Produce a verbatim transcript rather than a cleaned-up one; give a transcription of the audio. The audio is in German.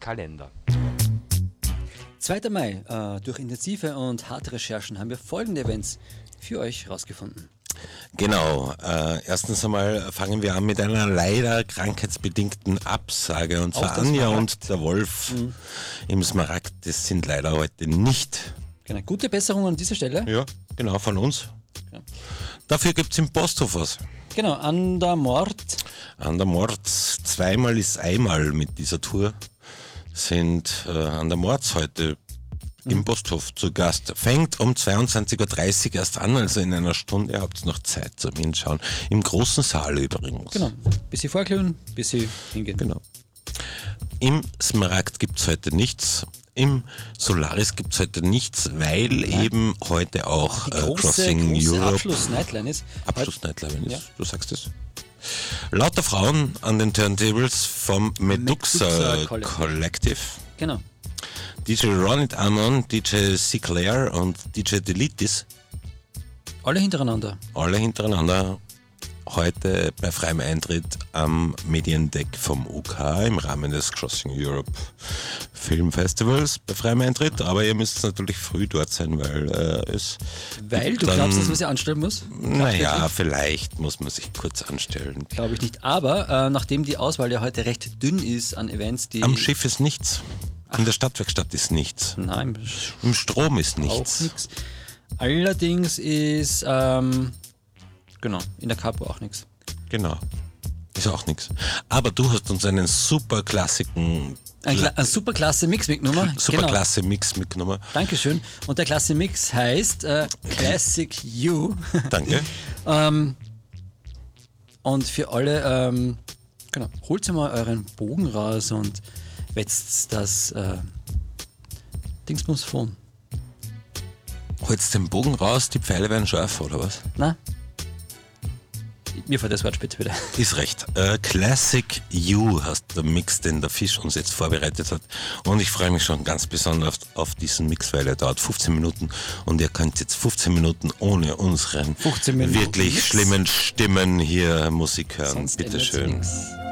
Kalender. zweiter Mai. Äh, durch intensive und harte Recherchen haben wir folgende Events für euch rausgefunden. Genau. Äh, erstens einmal fangen wir an mit einer leider krankheitsbedingten Absage. Und zwar Anja und der Wolf mhm. im Smaragd. Das sind leider heute nicht. Genau. Gute Besserung an dieser Stelle. Ja, genau, von uns. Ja. Dafür gibt es im Posthof was. Genau, an der Mord. An der Mord. Zweimal ist einmal mit dieser Tour. Sind äh, an der Mords heute im Posthof zu Gast. Fängt um zweiundzwanzig Uhr dreißig erst an, also in einer Stunde habt ihr noch Zeit zum Hinschauen. Im großen Saal übrigens. Genau, bis sie vorglühen, bis sie hingehen. Genau. Im Smaragd gibt es heute nichts. Im Solaris gibt es heute nichts, weil Nein. eben heute auch die große, Crossing große Europe Abschluss-Nightline ist. Abschluss-Nightline ist, ja. Du sagst es. Lauter Frauen an den Turntables vom Medusa, Medusa Collective. Collective. Genau. D J Ronit Amon, D J C. Claire und D J Delitis. Alle hintereinander. Alle hintereinander. Heute bei freiem Eintritt am Mediendeck vom U K im Rahmen des Crossing Europe Film Festivals bei freiem Eintritt. Aber ihr müsst natürlich früh dort sein, weil äh, es... Weil du dann, glaubst, dass man sich anstellen muss? Naja, vielleicht muss man sich kurz anstellen. Glaube ich nicht. Aber äh, nachdem die Auswahl ja heute recht dünn ist an Events, die... Am Schiff ist nichts. In der Stadtwerkstatt ist nichts. Nein. Im Strom ist nichts. Auch nichts. Allerdings ist, ähm, genau, in der Capo auch nichts. Genau. Ist auch nichts. Aber du hast uns einen super klassiken... Ein, Kla- ein super klasse Mix mitgenommen. Super genau. klasse Mix mitgenommen. Dankeschön. Und der klasse Mix heißt äh, Classic You. Danke. ähm, und für alle, ähm, genau, holt mal euren Bogen raus und wetzt das äh, Dingsbumsphone. Holst den Bogen raus, die Pfeile werden scharf, oder was? Nein. Mir fällt das Wort später wieder. Ist recht. Äh, Classic You heißt der Mix, den der Fisch uns jetzt vorbereitet hat. Und ich freue mich schon ganz besonders auf, auf diesen Mix, weil er dauert fünfzehn Minuten und ihr könnt jetzt fünfzehn Minuten ohne unseren fünfzehn Minuten wirklich Mix. schlimmen Stimmen hier Musik hören. Sonst Bitte schön. Nix.